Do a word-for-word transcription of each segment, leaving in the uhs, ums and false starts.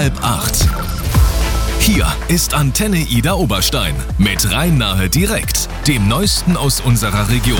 halb acht. Hier ist Antenne Ida Oberstein mit Rhein-Nahe direkt, dem Neuesten aus unserer Region.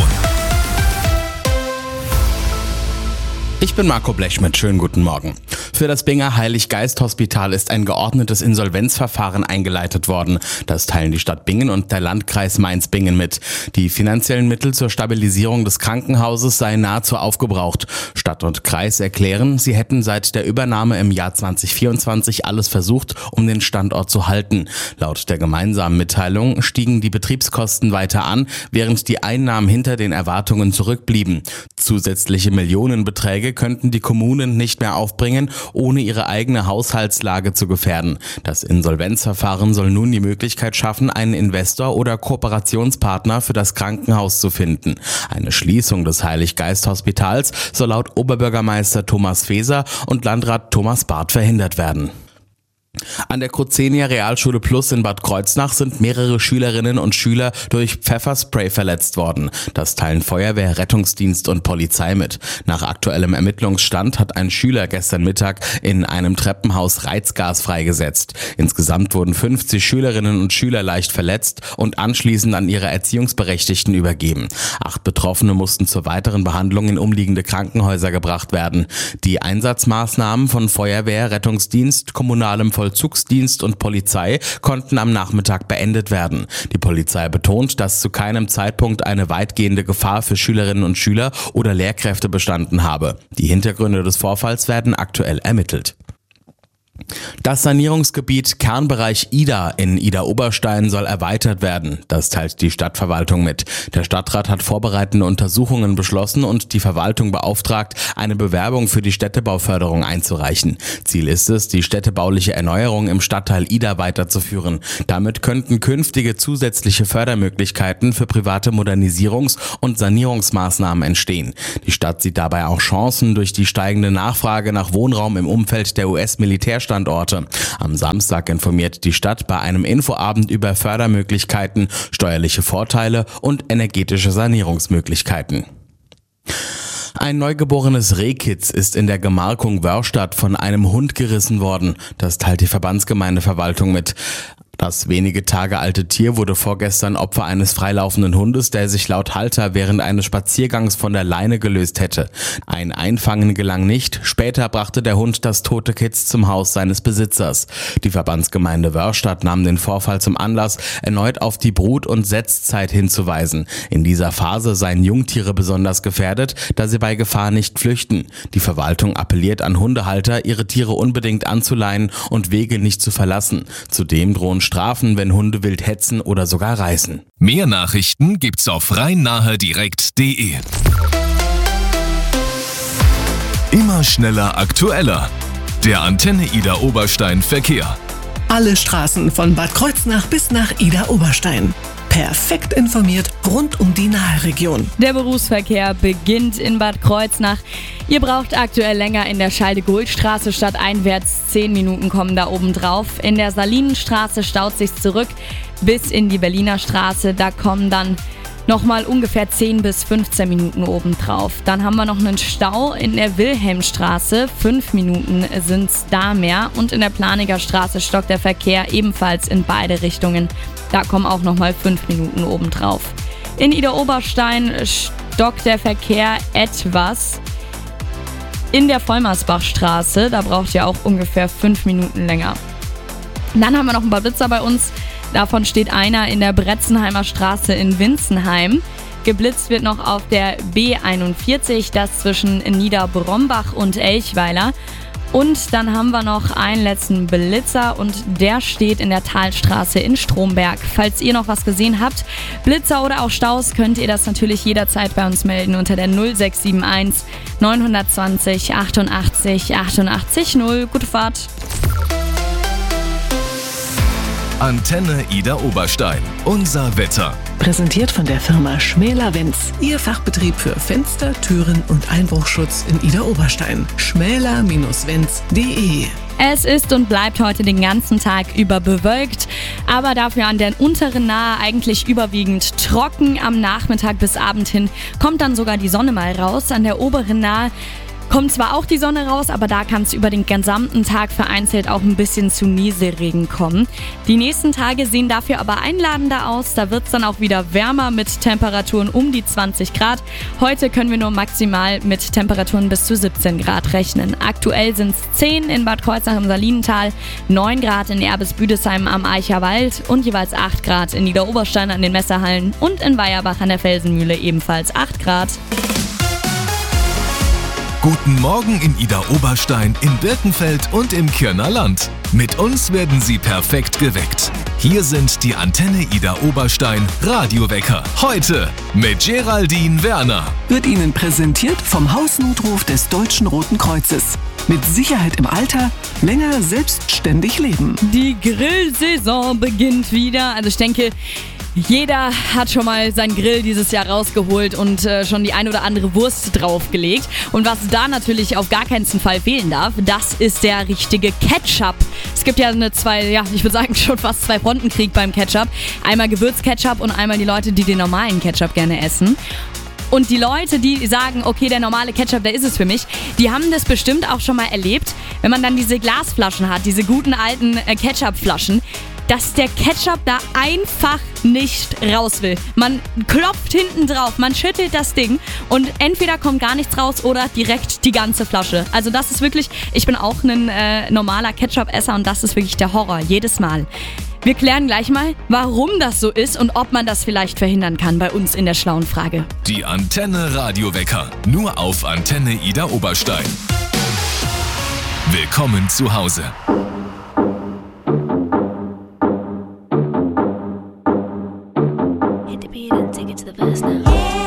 Ich bin Marco Blechschmidt, schönen guten Morgen. Für das Binger Heilig-Geist-Hospital ist ein geordnetes Insolvenzverfahren eingeleitet worden. Das teilen die Stadt Bingen und der Landkreis Mainz-Bingen mit. Die finanziellen Mittel zur Stabilisierung des Krankenhauses seien nahezu aufgebraucht. Stadt und Kreis erklären, sie hätten seit der Übernahme im Jahr zwanzig vierundzwanzig alles versucht, um den Standort zu halten. Laut der gemeinsamen Mitteilung stiegen die Betriebskosten weiter an, während die Einnahmen hinter den Erwartungen zurückblieben. Zusätzliche Millionenbeträge könnten die Kommunen nicht mehr aufbringen, ohne ihre eigene Haushaltslage zu gefährden. Das Insolvenzverfahren soll nun die Möglichkeit schaffen, einen Investor oder Kooperationspartner für das Krankenhaus zu finden. Eine Schließung des Heilig-Geist-Hospitals soll laut Oberbürgermeister Thomas Feser und Landrat Thomas Barth verhindert werden. An der Crozenia Realschule Plus in Bad Kreuznach sind mehrere Schülerinnen und Schüler durch Pfefferspray verletzt worden. Das teilen Feuerwehr, Rettungsdienst und Polizei mit. Nach aktuellem Ermittlungsstand hat ein Schüler gestern Mittag in einem Treppenhaus Reizgas freigesetzt. Insgesamt wurden fünfzig Schülerinnen und Schüler leicht verletzt und anschließend an ihre Erziehungsberechtigten übergeben. Acht Betroffene mussten zur weiteren Behandlung in umliegende Krankenhäuser gebracht werden. Die Einsatzmaßnahmen von Feuerwehr, Rettungsdienst, kommunalem Vollzugsdienst und Polizei konnten am Nachmittag beendet werden. Die Polizei betont, dass zu keinem Zeitpunkt eine weitgehende Gefahr für Schülerinnen und Schüler oder Lehrkräfte bestanden habe. Die Hintergründe des Vorfalls werden aktuell ermittelt. Das Sanierungsgebiet Kernbereich Ida in Ida-Oberstein soll erweitert werden. Das teilt die Stadtverwaltung mit. Der Stadtrat hat vorbereitende Untersuchungen beschlossen und die Verwaltung beauftragt, eine Bewerbung für die Städtebauförderung einzureichen. Ziel ist es, die städtebauliche Erneuerung im Stadtteil Ida weiterzuführen. Damit könnten künftige zusätzliche Fördermöglichkeiten für private Modernisierungs- und Sanierungsmaßnahmen entstehen. Die Stadt sieht dabei auch Chancen durch die steigende Nachfrage nach Wohnraum im Umfeld der U S-Militärstandorte. Am Samstag informiert die Stadt bei einem Infoabend über Fördermöglichkeiten, steuerliche Vorteile und energetische Sanierungsmöglichkeiten. Ein neugeborenes Rehkitz ist in der Gemarkung Wörrstadt von einem Hund gerissen worden. Das teilt die Verbandsgemeindeverwaltung mit. Das wenige Tage alte Tier wurde vorgestern Opfer eines freilaufenden Hundes, der sich laut Halter während eines Spaziergangs von der Leine gelöst hätte. Ein Einfangen gelang nicht. Später brachte der Hund das tote Kitz zum Haus seines Besitzers. Die Verbandsgemeinde Wörrstadt nahm den Vorfall zum Anlass, erneut auf die Brut- und Setzzeit hinzuweisen. In dieser Phase seien Jungtiere besonders gefährdet, da sie bei Gefahr nicht flüchten. Die Verwaltung appelliert an Hundehalter, ihre Tiere unbedingt anzuleihen und Wege nicht zu verlassen. Zudem drohen Strafen, wenn Hunde wild hetzen oder sogar reißen. Mehr Nachrichten gibt's auf rhein-nahe direkt punkt de. Immer schneller, aktueller. Der Antenne Ida Oberstein Verkehr. Alle Straßen von Bad Kreuznach bis nach Ida Oberstein. Perfekt informiert rund um die Nahe-Region. Der Berufsverkehr beginnt in Bad Kreuznach. Ihr braucht aktuell länger in der Schalde-Gohl-Straße stadteinwärts. Zehn Minuten kommen da oben drauf. In der Salinenstraße staut sich's zurück bis in die Berliner Straße. Da kommen dann nochmal ungefähr zehn bis fünfzehn Minuten obendrauf. Dann haben wir noch einen Stau in der Wilhelmstraße. Fünf Minuten sind's da mehr. Und in der Planiger Straße stockt der Verkehr ebenfalls in beide Richtungen. Da kommen auch nochmal fünf Minuten obendrauf. In Ida-Oberstein stockt der Verkehr etwas. In der Vollmersbachstraße, da braucht ihr auch ungefähr fünf Minuten länger. Dann haben wir noch ein paar Blitzer bei uns. Davon steht einer in der Bretzenheimer Straße in Winzenheim. Geblitzt wird noch auf der B einundvierzig, das zwischen Niederbrombach und Elchweiler. Und dann haben wir noch einen letzten Blitzer und der steht in der Talstraße in Stromberg. Falls ihr noch was gesehen habt, Blitzer oder auch Staus, könnt ihr das natürlich jederzeit bei uns melden unter der null sechs sieben eins neun zwei null achtundachtzig achtundachtzig null. Gute Fahrt! Antenne Ida Oberstein. Unser Wetter. Präsentiert von der Firma Schmäler-Wenz. Ihr Fachbetrieb für Fenster, Türen und Einbruchschutz in Ida Oberstein. schmäler Wenz punkt de. Es ist und bleibt heute den ganzen Tag über bewölkt, aber dafür an der unteren Nahe eigentlich überwiegend trocken. Am Nachmittag bis Abend hin kommt dann sogar die Sonne mal raus. An der oberen Nahe kommt zwar auch die Sonne raus, aber da kann es über den gesamten Tag vereinzelt auch ein bisschen zu Nieselregen kommen. Die nächsten Tage sehen dafür aber einladender aus. Da wird es dann auch wieder wärmer mit Temperaturen um die zwanzig Grad. Heute können wir nur maximal mit Temperaturen bis zu siebzehn Grad rechnen. Aktuell sind es zehn in Bad Kreuznach im Salinental, neun Grad in Erbes-Büdesheim am Eicherwald und jeweils acht Grad in Niederoberstein an den Messerhallen und in Weierbach an der Felsenmühle ebenfalls acht Grad. Guten Morgen in Idar-Oberstein, in Birkenfeld und im Kirner Land. Mit uns werden Sie perfekt geweckt. Hier sind die Antenne Idar-Oberstein Radiowecker. Heute mit Geraldine Werner. Wird Ihnen präsentiert vom Hausnotruf des Deutschen Roten Kreuzes. Mit Sicherheit im Alter, länger selbstständig leben. Die Grillsaison beginnt wieder. Also ich denke, jeder hat schon mal seinen Grill dieses Jahr rausgeholt und äh, schon die ein oder andere Wurst draufgelegt. Und was da natürlich auf gar keinen Fall fehlen darf, das ist der richtige Ketchup. Es gibt ja eine zwei, ja, ich würde sagen schon fast zwei Frontenkrieg beim Ketchup. Einmal Gewürzketchup und einmal die Leute, die den normalen Ketchup gerne essen. Und die Leute, die sagen, okay, der normale Ketchup, der ist es für mich, die haben das bestimmt auch schon mal erlebt, wenn man dann diese Glasflaschen hat, diese guten alten äh, Ketchupflaschen, dass der Ketchup da einfach nicht raus will. Man klopft hinten drauf, man schüttelt das Ding und entweder kommt gar nichts raus oder direkt die ganze Flasche. Also das ist wirklich, ich bin auch ein äh, normaler Ketchup-Esser und das ist wirklich der Horror, jedes Mal. Wir klären gleich mal, warum das so ist und ob man das vielleicht verhindern kann bei uns in der schlauen Frage. Die Antenne Radiowecker, nur auf Antenne Idar-Oberstein. Willkommen zu Hause.